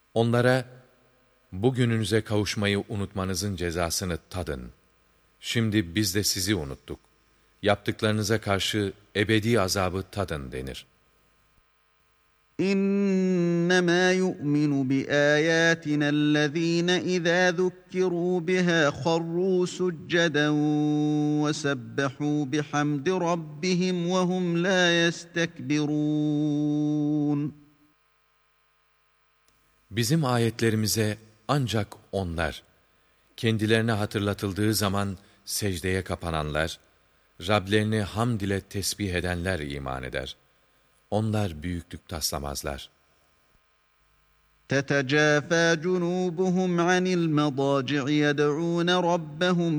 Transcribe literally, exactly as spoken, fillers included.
Onlara, bugününüze kavuşmayı unutmanızın cezasını tadın. Şimdi biz de sizi unuttuk. Yaptıklarınıza karşı ebedi azabı tadın denir. İnnemâ yu'minu biâyâtina ellezîne izâ zukkirû bihâ kharrû succeden ve sebbehû bihamdi rabbihim ve hum lâ yestekbirûn. Bizim ayetlerimize ancak onlar, kendilerine hatırlatıldığı zaman secdeye kapananlar, Rablerini hamd ile tesbih edenler iman eder. Onlar büyüklük taslamazlar. تتجافى جنوبهم عن المضاجع يدعون ربهم